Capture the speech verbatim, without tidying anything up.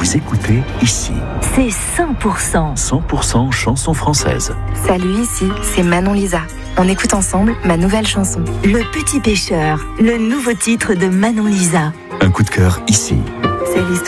Vous écoutez ici. C'est cent pour cent. cent pour cent chanson française. Salut, ici, c'est Manon Lisa. On écoute ensemble ma nouvelle chanson. Le Petit Pêcheur, le nouveau titre de Manon Lisa. Un coup de cœur ici. C'est l'histoire